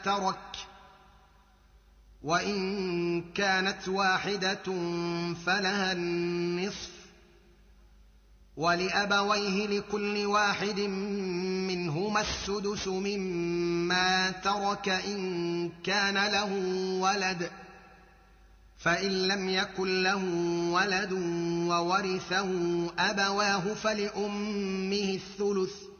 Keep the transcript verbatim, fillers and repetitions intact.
ترك، وإن كانت واحدة فلها النصف، ولأبويه لكل واحد منهما السدس مما ترك إن كان له ولد، فإن لم يكن له ولد وورثه أبواه فلأمه الثلث،